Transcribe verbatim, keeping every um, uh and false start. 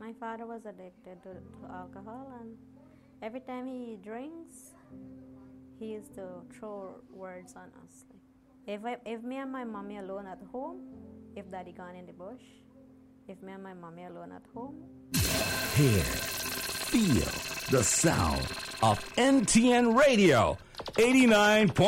My father was addicted to, to alcohol, and every time he drinks, he used to throw words on us. Like, if I, if me and my mommy alone at home, if daddy gone in the bush, if me and my mommy alone at home. Hear, feel the sound of N T N Radio, eighty-nine point